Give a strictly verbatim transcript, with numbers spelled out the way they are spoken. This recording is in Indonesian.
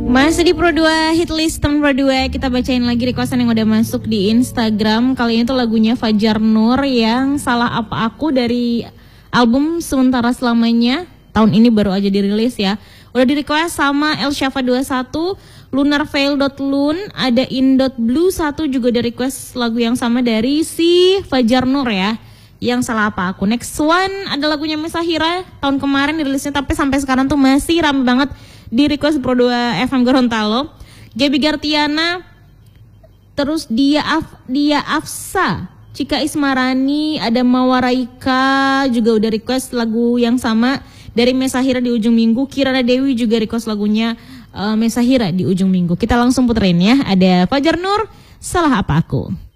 Masih di Pro dua Hitlist Tahun Pro dua, kita bacain lagi requestan yang udah masuk di Instagram. Kali ini tuh lagunya Fajar Nur yang Salah Apa Aku dari album Sementara Selamanya. Tahun ini baru aja dirilis ya. Udah di request sama El Syafa dua puluh satu, lunarveil.lun, ada in.blue satu juga di request lagu yang sama dari si Fajar Nur ya. Yang Salah Apa Aku. Next one ada lagunya Mesahira, tahun kemarin dirilisnya tapi sampai sekarang tuh masih rame banget di request Pro dua F M Gorontalo. Gaby Gartiana, terus dia Af, dia Afsa, Cika Ismarani, ada Mawaraika juga udah request lagu yang sama dari Mesahira di ujung minggu. Kirana Dewi juga request lagunya uh, Mesahira di ujung minggu. Kita langsung puterin ya. Ada Fajar Nur, Salah Apa Aku.